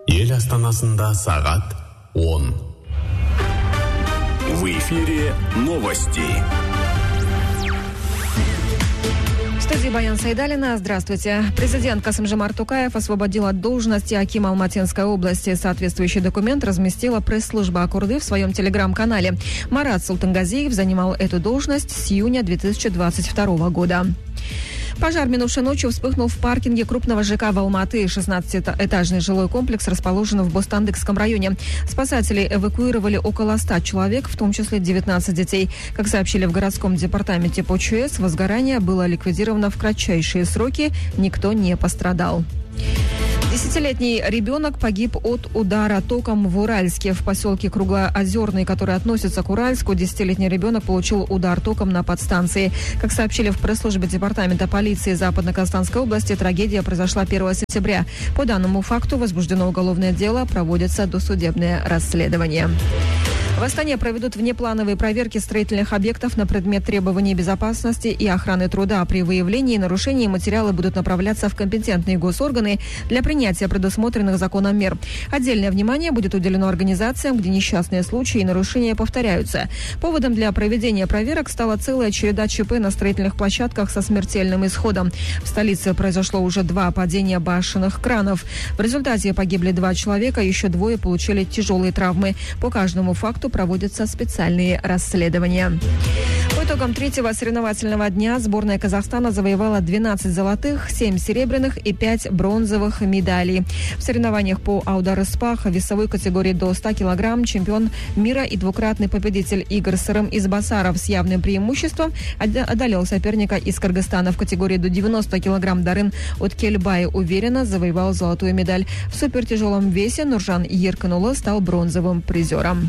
Ел астанасында сағат 10. В эфире новости. В студии Баян Сайдалина. Здравствуйте. Президент Касым-Жомарт Токаев освободил от должности акима Алматинской области. Соответствующий документ разместила пресс-служба Акурды в своем телеграм-канале. Марат Султангазиев занимал эту должность с июня 2022 года. Пожар минувшей ночью вспыхнул в паркинге крупного ЖК в Алматы. 16-этажный жилой комплекс расположен в Бостандыкском районе. Спасатели эвакуировали около 100 человек, в том числе 19 детей. Как сообщили в городском департаменте по ЧС, возгорание было ликвидировано в кратчайшие сроки. Никто не пострадал. 10-летний ребенок погиб от удара током в Уральске. В поселке Круглоозерный, который относится к Уральску, 10-летний ребенок получил удар током на подстанции. Как сообщили в пресс-службе департамента полиции Западно-Казахстанской области, трагедия произошла 1 сентября. По данному факту возбуждено уголовное дело, проводится досудебное расследование. В Астане проведут внеплановые проверки строительных объектов на предмет требований безопасности и охраны труда. При выявлении нарушений материалы будут направляться в компетентные госорганы для принятия предусмотренных законом мер. Отдельное внимание будет уделено организациям, где несчастные случаи и нарушения повторяются. Поводом для проведения проверок стала целая череда ЧП на строительных площадках со смертельным исходом. В столице произошло уже 2 падения башенных кранов. В результате погибли 2 человека, еще 2 получили тяжелые травмы. По каждому факту проводятся специальные расследования. По итогам 3-го соревновательного дня сборная Казахстана завоевала 12 золотых, 7 серебряных и 5 бронзовых медалей. В соревнованиях по аудар-спах весовой категории до 100 килограмм чемпион мира и двукратный победитель игр Сырым Избасаров с явным преимуществом одолел соперника из Кыргызстана. В категории до 90 килограмм Дарын Откельбай уверенно завоевал золотую медаль. В супертяжелом весе Нуржан Ерканулы стал бронзовым призером.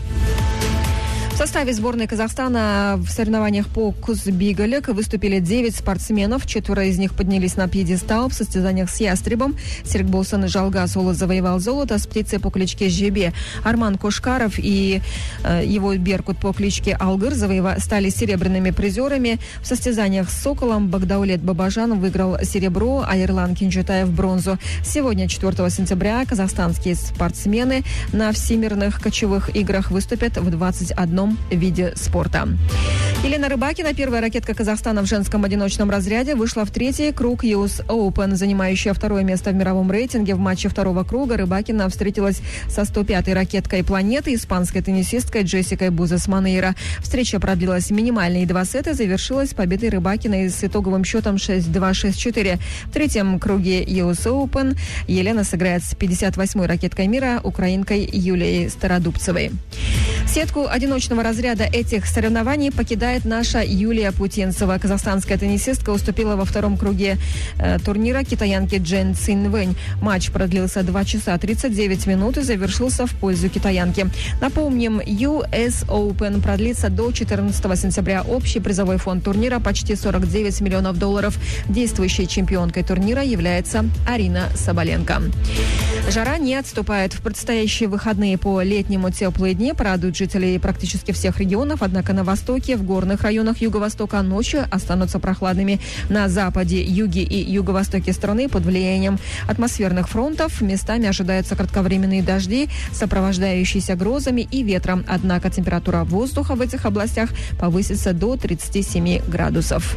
В составе сборной Казахстана в соревнованиях по Кузбигалек выступили 9 спортсменов. 4 из них поднялись на пьедестал в состязаниях с ястребом. Серикболсын Жалгасулы завоевал золото с птицей по кличке Жебе. Арман Кошкаров и его беркут по кличке Алгыр стали серебряными призерами. В состязаниях с Соколом Багдаулет Бабажан выиграл серебро, а Ерлан Кинчутаев бронзу. Сегодня, 4 сентября, казахстанские спортсмены на всемирных кочевых играх выступят в 21 виде спорта. Елена Рыбакина, первая ракетка Казахстана в женском одиночном разряде, вышла в 3-й круг US Open. Занимающая 2-е место в мировом рейтинге, в матче 2-го круга Рыбакина встретилась со 105-й ракеткой планеты, испанской теннисисткой Джессикой Бузес Манейро. Встреча продлилась минимальные 2 сета, завершилась победой Рыбакиной с итоговым счетом 6-2, 6-4. В 3-м круге US Open Елена сыграет с 58-й ракеткой мира, украинкой Юлией Стародубцевой. Сетку одиночного разряда этих соревнований покидает наша Юлия Путинцева. Казахстанская теннисистка уступила во 2-м круге турнира китаянке Джен Цинвэнь. Матч продлился 2 часа 39 минут и завершился в пользу китаянки. Напомним, US Open продлится до 14 сентября. Общий призовой фонд турнира почти $49 миллионов. Действующей чемпионкой турнира является Арина Соболенко. Жара не отступает. В предстоящие выходные по летнему теплые дни порадуют жителей практически всех регионов, однако на востоке, в горных районах юго-востока ночью останутся прохладными. На западе, юге и юго-востоке страны под влиянием атмосферных фронтов местами ожидаются кратковременные дожди, сопровождающиеся грозами и ветром. Однако температура воздуха в этих областях повысится до 37 градусов.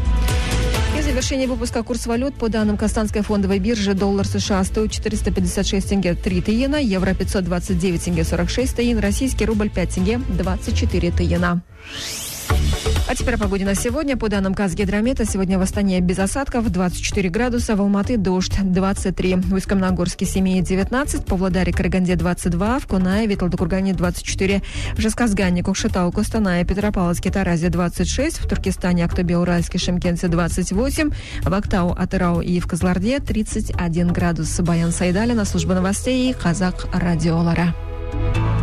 И в завершении выпуска курс валют. По данным Казахстанской фондовой биржи, доллар США стоит 456 тенге 3 тиена, евро 529 тенге 46 тиен, российский рубль 5 тенге 24 тиена. А теперь о погоде на сегодня. По данным Казгидромета, сегодня в Астане без осадков 24 градуса, в Алматы дождь 23, в Усть-Каменогорске Семее 19, Павлодаре Караганде 22, в Конаеве, Талдыкургане 24, в Жезказгане, Кокшетау, Костанае, Петропавловске, Таразе 26, в Туркестане, Актобе, Уральске, Шымкенте 28, в Актау, Атырау и в Кызылорде 31 градус. Баян Сайдалина, служба новостей Казак радиолара.